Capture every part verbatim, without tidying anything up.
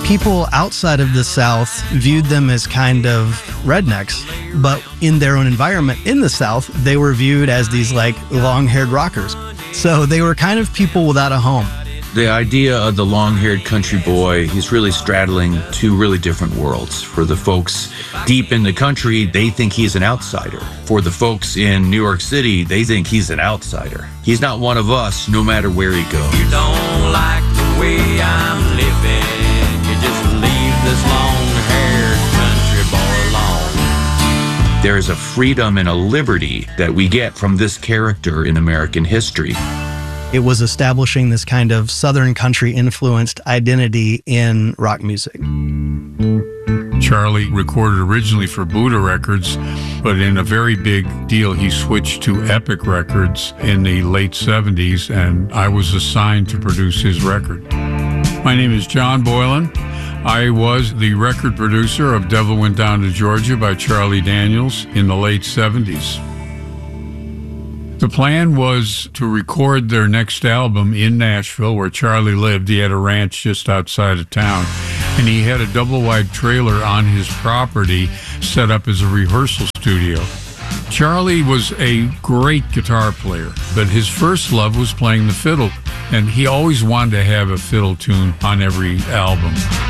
People outside of the South viewed them as kind of rednecks, but in their own environment in the South, they were viewed as these like long-haired rockers. So they were kind of people without a home. The idea of the long-haired country boy, he's really straddling two really different worlds. For the folks deep in the country, they think he's an outsider. For the folks in New York City, they think he's an outsider. He's not one of us, no matter where he goes. You don't like the way I'm living. You just leave this long-haired country boy alone. There is a freedom and a liberty that we get from this character in American history. It was establishing this kind of Southern country influenced identity in rock music. Charlie recorded originally for Buddha Records, but in a very big deal, he switched to Epic Records in the late seventies, and I was assigned to produce his record. My name is John Boylan. I was the record producer of Devil Went Down to Georgia by Charlie Daniels in the late seventies. The plan was to record their next album in Nashville, where Charlie lived. He had a ranch just outside of town, and he had a double-wide trailer on his property set up as a rehearsal studio. Charlie was a great guitar player, but his first love was playing the fiddle, and he always wanted to have a fiddle tune on every album.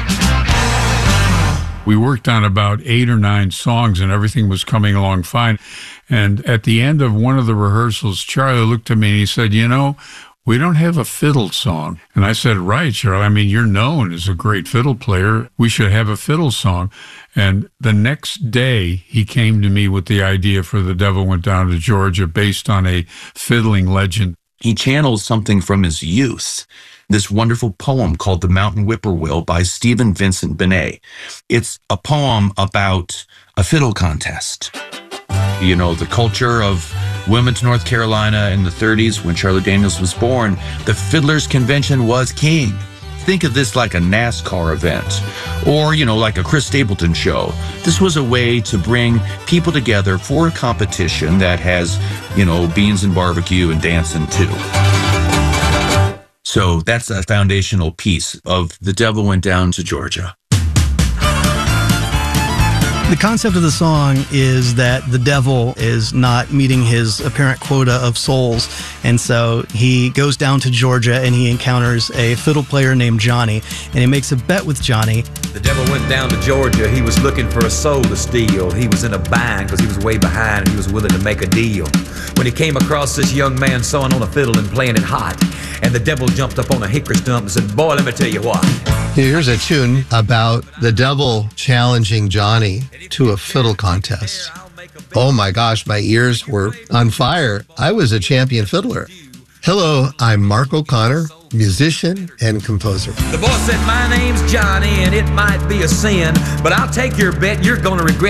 We worked on about eight or nine songs, and everything was coming along fine. And at the end of one of the rehearsals, Charlie looked at me and he said, you know, we don't have a fiddle song. And I said, right, Charlie, I mean, you're known as a great fiddle player. We should have a fiddle song. And the next day, he came to me with the idea for The Devil Went Down to Georgia based on a fiddling legend. He channels something from his youth. This wonderful poem called The Mountain Whippoorwill by Stephen Vincent Benet. It's a poem about a fiddle contest. You know, the culture of Wilmington, North Carolina in the thirties when Charlie Daniels was born, the Fiddlers Convention was king. Think of this like a NASCAR event or, you know, like a Chris Stapleton show. This was a way to bring people together for a competition that has, you know, beans and barbecue and dancing too. So that's a foundational piece of The Devil Went Down to Georgia. The concept of the song is that the devil is not meeting his apparent quota of souls, and so he goes down to Georgia and he encounters a fiddle player named Johnny, and he makes a bet with Johnny. The devil went down to Georgia. He was looking for a soul to steal. He was in a bind because he was way behind and he was willing to make a deal. When he came across this young man sawing on a fiddle and playing it hot, and the devil jumped up on a hickory stump and said, boy, let me tell you what. Here's a tune about the devil challenging Johnny to a fiddle contest. Oh my gosh, my ears were on fire. I was a champion fiddler. Hello, I'm Mark O'Connor, musician and composer. The boy said, my name's Johnny, and it might be a sin, but I'll take your bet. You're going to regret